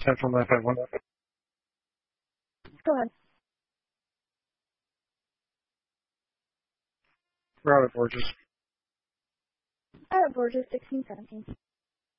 Central 951. Go ahead. We're out at Borges. Out at Borges, 1617.